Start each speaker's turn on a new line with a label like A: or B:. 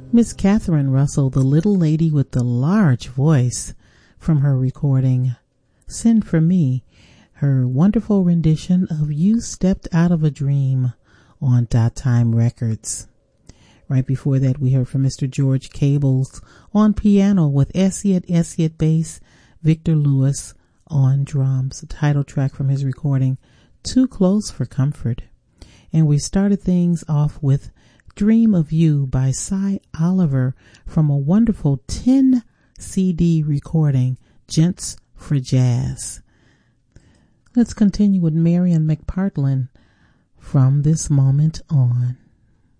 A: Miss Catherine Russell, the little lady with the large voice, from her recording Send For Me, her wonderful rendition of You Stepped Out of a Dream on Dot Time Records. Right before that, we heard from Mr. George Cables on piano with Essie bass, Victor Lewis on drums, a title track from his recording Too Close for Comfort. And we started things off with Dream of You by Cy Oliver from a wonderful 10 CD recording, Gents for Jazz. Let's continue with Marian McPartlin, From This Moment On.